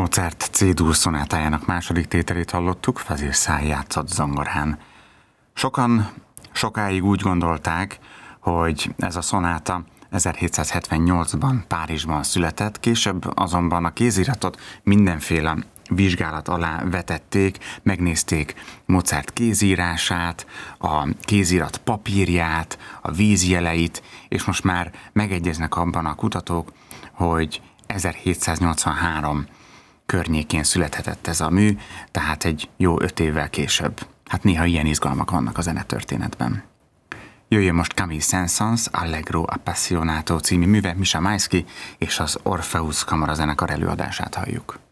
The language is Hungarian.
Mozart C-dur szonátájának második tételét hallottuk, vezérszál játszott zongorán. Sokan sokáig úgy gondolták, hogy ez a szonáta 1778-ban Párizsban született, később azonban a kéziratot mindenféle vizsgálat alá vetették, megnézték Mozart kézírását, a kézirat papírját, a vízjeleit, és most már megegyeznek abban a kutatók, hogy 1783 környékén születhetett ez a mű, tehát egy jó 5 évvel később. Hát néha ilyen izgalmak vannak a zenetörténetben. Jöjjön most Camille Saint-Saëns Allegro Appassionato című műve, Misha Maisky és az Orpheus kamarazenekar előadását halljuk.